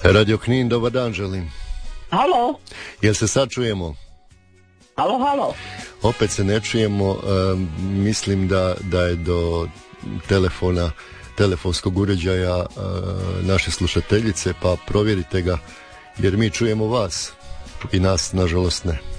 Radio Knin, dobar dan želim. Halo? Jel se sad čujemo? Halo, halo? Opet se ne čujemo, mislim da je do telefonskog uređaja naše slušateljice, pa provjerite ga, jer mi čujemo vas i nas nažalost ne.